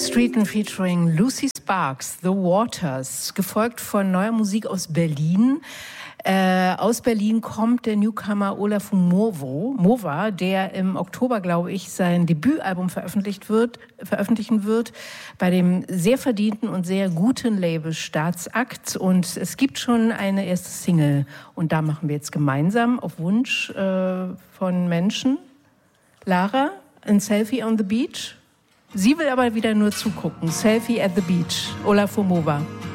Streeten featuring Lucy Sparks, The Waters, gefolgt von neuer Musik aus Berlin. Aus Berlin kommt der Newcomer Olafur Mova, der im Oktober, glaube ich, sein Debütalbum veröffentlichen wird bei dem sehr verdienten und sehr guten Label Staatsakt. Und es gibt schon eine erste Single. Und da machen wir jetzt gemeinsam auf Wunsch von Menschen. Lara, ein Selfie on the Beach. Sie will aber wieder nur zugucken. Selfie at the Beach. Olafur Mova.